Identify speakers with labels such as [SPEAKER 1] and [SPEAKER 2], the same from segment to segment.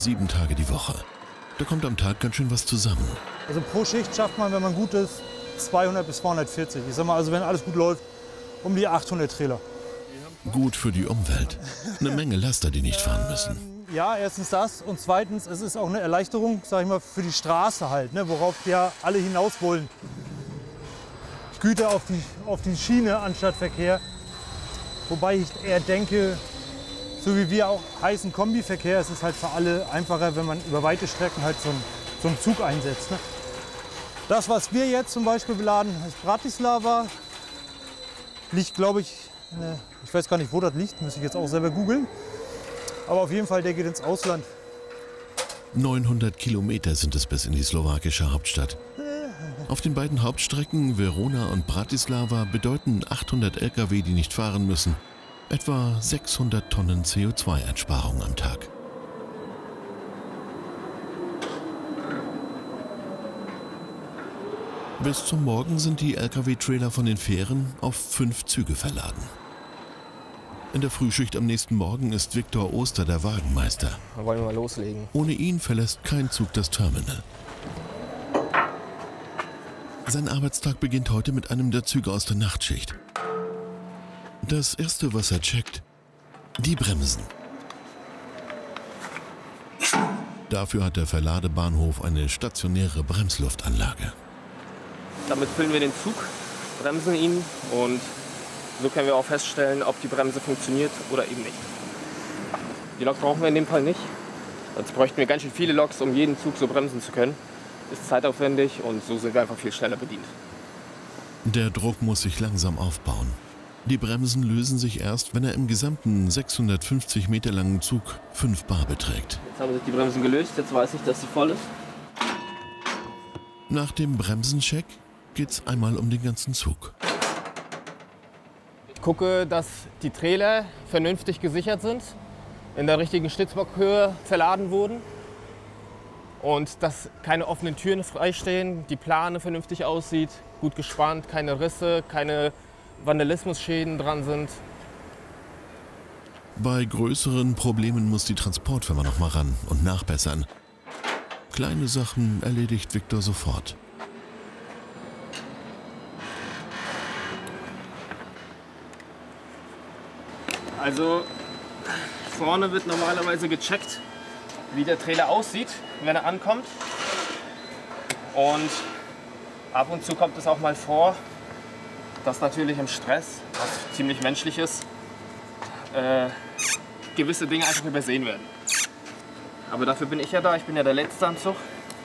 [SPEAKER 1] 7 Tage die Woche. Da kommt am Tag ganz schön was zusammen.
[SPEAKER 2] Also pro Schicht schafft man, wenn man gut ist, 200 bis 240. Ich sag mal, also wenn alles gut läuft, um die 800 Trailer.
[SPEAKER 1] Gut für die Umwelt. Eine Menge Laster, die nicht fahren müssen.
[SPEAKER 2] Ja, erstens das und zweitens, es ist auch eine Erleichterung, sag ich mal, für die Straße halt, ne, worauf ja alle hinaus wollen. Güter auf die Schiene anstatt Verkehr. Wobei ich eher denke, so wie wir auch heißen Kombiverkehr, es ist halt für alle einfacher, wenn man über weite Strecken halt so einen Zug einsetzt. Ne? Das, was wir jetzt zum Beispiel beladen, ist Bratislava. Liegt, glaube ich, ich weiß gar nicht, wo das liegt, müsste ich jetzt auch selber googeln. Aber auf jeden Fall, der geht ins Ausland.
[SPEAKER 1] 900 Kilometer sind es bis in die slowakische Hauptstadt. Auf den beiden Hauptstrecken Verona und Bratislava bedeuten 800 Lkw, die nicht fahren müssen, etwa 600 Tonnen CO2-Einsparung am Tag. Bis zum Morgen sind die Lkw-Trailer von den Fähren auf 5 Züge verladen. In der Frühschicht am nächsten Morgen ist Viktor Oster der Wagenmeister.
[SPEAKER 3] Dann wollen wir mal loslegen.
[SPEAKER 1] Ohne ihn verlässt kein Zug das Terminal. Sein Arbeitstag beginnt heute mit einem der Züge aus der Nachtschicht. Das erste, was er checkt, die Bremsen. Dafür hat der Verladebahnhof eine stationäre Bremsluftanlage.
[SPEAKER 3] Damit füllen wir den Zug, bremsen ihn und so können wir auch feststellen, ob die Bremse funktioniert oder eben nicht. Die Lok brauchen wir in dem Fall nicht. Sonst bräuchten wir ganz schön viele Loks, um jeden Zug so bremsen zu können. Ist zeitaufwendig und so sind wir einfach viel schneller bedient.
[SPEAKER 1] Der Druck muss sich langsam aufbauen. Die Bremsen lösen sich erst, wenn er im gesamten 650 Meter langen Zug 5 bar beträgt.
[SPEAKER 3] Jetzt haben sich die Bremsen gelöst, jetzt weiß ich, dass sie voll ist.
[SPEAKER 1] Nach dem Bremsencheck geht's einmal um den ganzen Zug.
[SPEAKER 3] Ich gucke, dass die Trailer vernünftig gesichert sind, in der richtigen Stützbockhöhe verladen wurden und dass keine offenen Türen freistehen, die Plane vernünftig aussieht, gut gespannt, keine Risse, keine Vandalismusschäden dran sind.
[SPEAKER 1] Bei größeren Problemen muss die Transportfirma noch mal ran und nachbessern. Kleine Sachen erledigt Viktor sofort.
[SPEAKER 3] Also vorne wird normalerweise gecheckt, wie der Trailer aussieht, wenn er ankommt. Und ab und zu kommt es auch mal vor, dass natürlich im Stress, was ziemlich menschlich ist, gewisse Dinge einfach übersehen werden. Aber dafür bin ich ja da, ich bin ja der Letzte am Zug.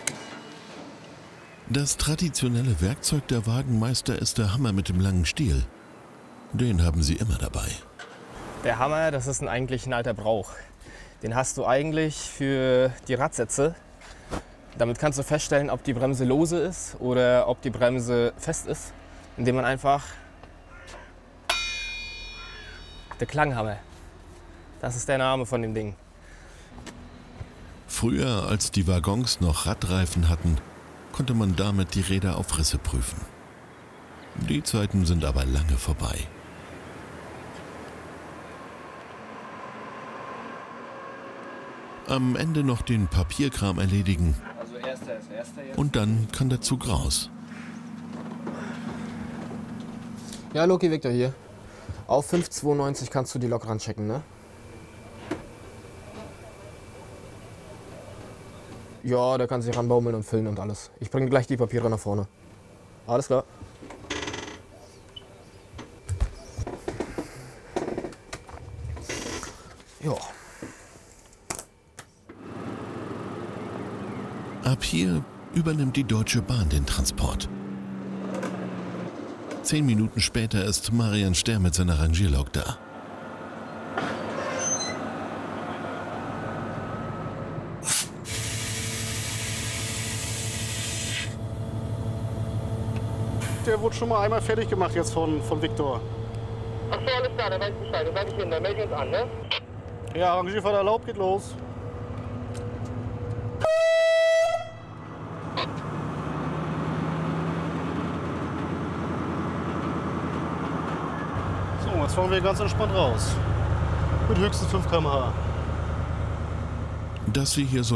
[SPEAKER 1] Das traditionelle Werkzeug der Wagenmeister ist der Hammer mit dem langen Stiel. Den haben sie immer dabei.
[SPEAKER 3] Der Hammer, das ist eigentlich ein alter Brauch. Den hast du eigentlich für die Radsätze. Damit kannst du feststellen, ob die Bremse lose ist oder ob die Bremse fest ist, indem man einfach der Klanghammer. Das ist der Name von dem Ding.
[SPEAKER 1] Früher, als die Waggons noch Radreifen hatten, konnte man damit die Räder auf Risse prüfen. Die Zeiten sind aber lange vorbei. Am Ende noch den Papierkram erledigen und dann kann der Zug raus.
[SPEAKER 4] Ja, Loki Victor hier. Auf 5,92 kannst du die Lok ranchecken, ne? Ja, der kann sich ranbaumeln und füllen und alles. Ich bringe gleich die Papiere nach vorne. Alles klar. Ja.
[SPEAKER 1] Ab hier übernimmt die Deutsche Bahn den Transport. 10 Minuten später ist Marian Ster mit seiner Rangierlok da.
[SPEAKER 5] Der wurde schon mal einmal fertig gemacht jetzt von Viktor.
[SPEAKER 6] Ach so, alles klar, dann weiß ich Bescheid. Dann sag ich Ihnen, dann melde ich uns an, ne?
[SPEAKER 5] Ja, Rangierfahrt erlaubt, geht los. So, jetzt fahren wir ganz entspannt raus. Mit höchstens 5 km/h.
[SPEAKER 1] Dass wir hier so